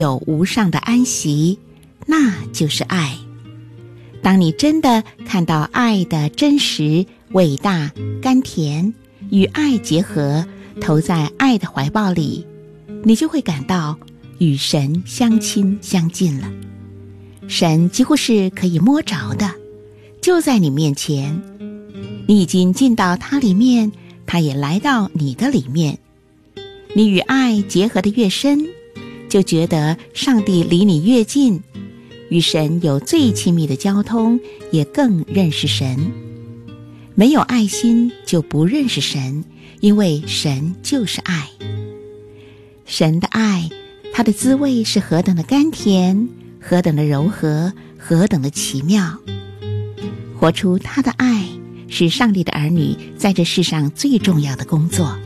有无上的安息，那就是爱。当你真的看到爱的真实、伟大、甘甜，与爱结合，投在爱的怀抱里，你就会感到与神相亲相近了。神几乎是可以摸着的，就在你面前，你已经进到他里面，他也来到你的里面。你与爱结合的越深，就觉得上帝离你越近，与神有最亲密的交通，也更认识神。没有爱心就不认识神，因为神就是爱。神的爱，它的滋味是何等的甘甜，何等的柔和，何等的奇妙。活出他的爱，是上帝的儿女在这世上最重要的工作。